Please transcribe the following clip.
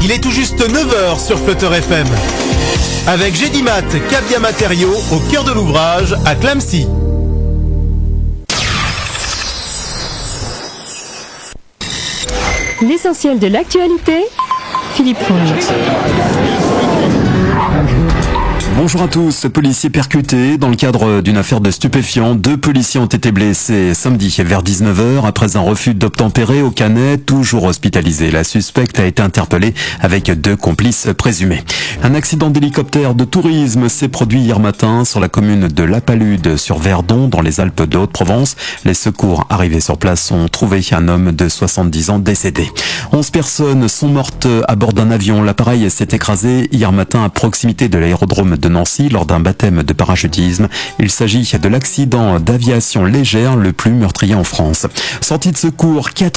Il est tout juste 9h sur Flutter FM. Avec Gédimat, Cabia Matériaux, au cœur de l'ouvrage, à Clamecy. L'essentiel de l'actualité, Philippe Fonge. Bonjour à tous. Policiers percutés dans le cadre d'une affaire de stupéfiants. 2 policiers ont été blessés samedi vers 19h après un refus d'obtempérer au Canet, toujours hospitalisé. La suspecte a été interpellée avec 2 complices présumés. Un accident d'hélicoptère de tourisme s'est produit hier matin sur la commune de La Palude sur Verdon dans les Alpes de Haute-Provence. Les secours arrivés sur place ont trouvé un homme de 70 ans décédé. 11 personnes sont mortes à bord d'un avion. L'appareil s'est écrasé hier matin à proximité de l'aérodrome de Nancy lors d'un baptême de parachutisme. Il s'agit de l'accident d'aviation légère le plus meurtrier en France. Sortie de secours, 4